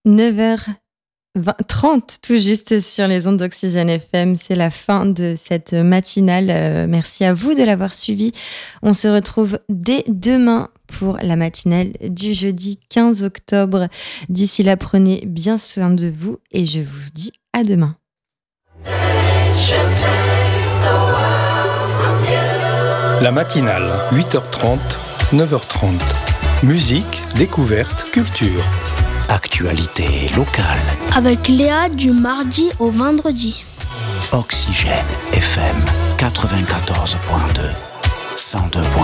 9h30 tout juste sur les ondes d'Oxygène FM. C'est la fin de cette matinale. Merci à vous de l'avoir suivi. On se retrouve dès demain pour la matinale du jeudi 15 octobre. D'ici là, prenez bien soin de vous et je vous dis à demain. La matinale, 8h30, 9h30. Musique, découverte, culture. Actualité locale. Avec Léa du mardi au vendredi. Oxygène FM 94.2, 102.2.